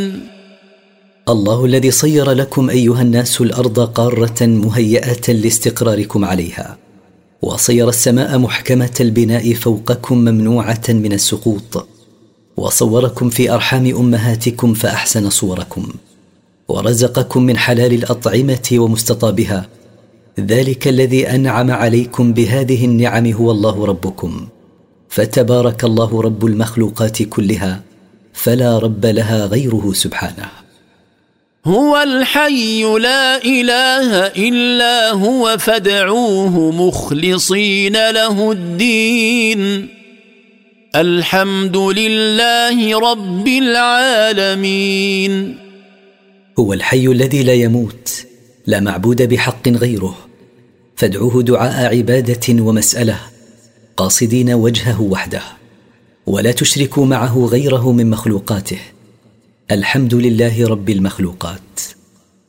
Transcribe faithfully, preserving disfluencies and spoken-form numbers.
الله الذي صير لكم أيها الناس الأرض قارة مهيئة لاستقراركم عليها، وصير السماء محكمة البناء فوقكم ممنوعة من السقوط، وصوركم في أرحام أمهاتكم فأحسن صوركم، ورزقكم من حلال الأطعمة ومستطابها. ذلك الذي أنعم عليكم بهذه النعم هو الله ربكم، فتبارك الله رب المخلوقات كلها، فلا رب لها غيره سبحانه. هو الحي لا إله إلا هو فادعوه مخلصين له الدين، الحمد لله رب العالمين. هو الحي الذي لا يموت، لا معبود بحق غيره، فادعوه دعاء عبادة ومسألة، قاصدين وجهه وحده، ولا تشركوا معه غيره من مخلوقاته. الحمد لله رب المخلوقات.